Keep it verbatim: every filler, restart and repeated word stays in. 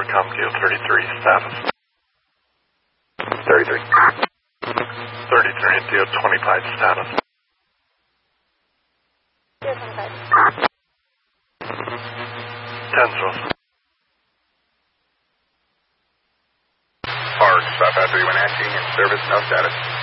ComGeo thirty-three, status. thirty-three. thirty-three, D O twenty-five, status. D O twenty-five. Tensor. Park, South Africa, Wenatchee, in service, no status.